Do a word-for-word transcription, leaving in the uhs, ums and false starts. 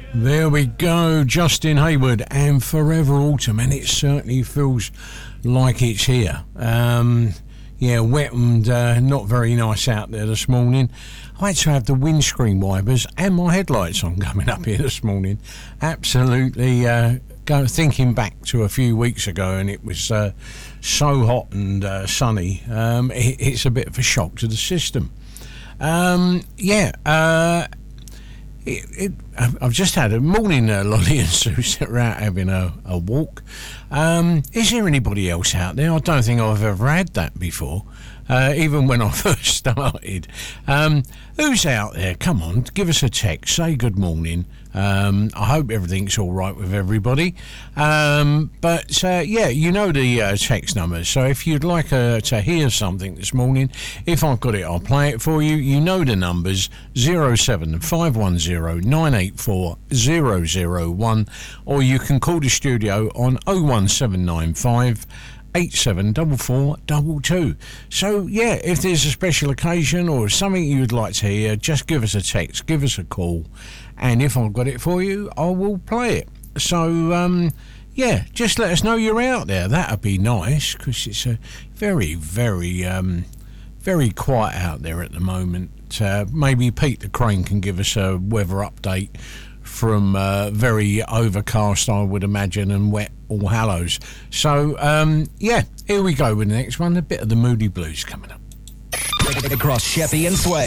There we go, Justin Hayward and Forever Autumn, and it certainly feels like it's here. Um, yeah, wet and uh, not very nice out there this morning. I had to have the windscreen wipers and my headlights on coming up here this morning. Absolutely, uh, go, thinking back to a few weeks ago, and it was uh, so hot and uh, sunny. Um, it, it's a bit of a shock to the system. Um, yeah, uh, It, it, I've just had a morning, uh, Lolly and Suze that are out having a, a walk. Um, is there anybody else out there? I don't think I've ever had that before, uh, even when I first started. Um, who's out there? Come on, give us a text. Say good morning. Um, I hope everything's all right with everybody. Um, but, uh, yeah, you know the uh, text numbers. So if you'd like uh, to hear something this morning, if I've got it, I'll play it for you. You know the numbers, zero seven five one zero nine eight four zero zero one, or you can call the studio on oh one seven nine five eight seven four four two two. So yeah, if there's a special occasion or something you'd like to hear, just give us a text, give us a call, and if I've got it for you, I will play it. So um yeah, just let us know you're out there. That'd be nice, because it's a very very um very quiet out there at the moment. Uh, maybe Pete the Crane can give us a weather update from uh, very overcast, I would imagine, and wet All Hallows. So, um, yeah, here we go with the next one. A bit of the Moody Blues coming up. Across Sheppey and Sway.